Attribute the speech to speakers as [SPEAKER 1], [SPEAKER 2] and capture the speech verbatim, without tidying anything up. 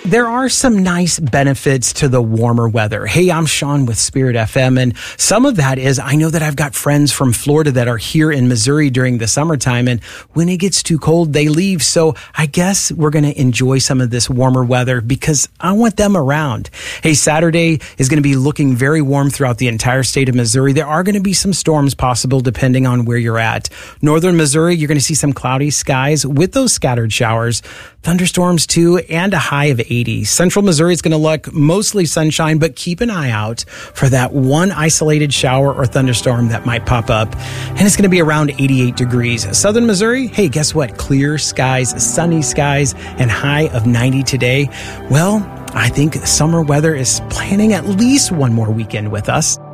[SPEAKER 1] there are some nice benefits to the warmer weather. Hey, I'm Sean with Spirit F M, and some of that is I know that I've got friends from Florida that are here in Missouri during the summertime, and when it gets too cold, they leave. So I guess we're going to enjoy some of this warmer weather because I want them around. Hey, Saturday is going to be looking very warm throughout the entire state of Missouri. There are going to be some storms possible depending on where you're at. Northern Missouri, you're going to see some cloudy skies with those scattered showers, thunderstorms too, and a high of eighty. Central Missouri is going to look mostly sunshine, but keep an eye out for that one isolated shower or thunderstorm that might pop up. And it's going to be around eighty-eight degrees. Southern Missouri, hey, guess what? Clear skies, sunny skies, and high of ninety today. Well, I think summer weather is planning at least one more weekend with us.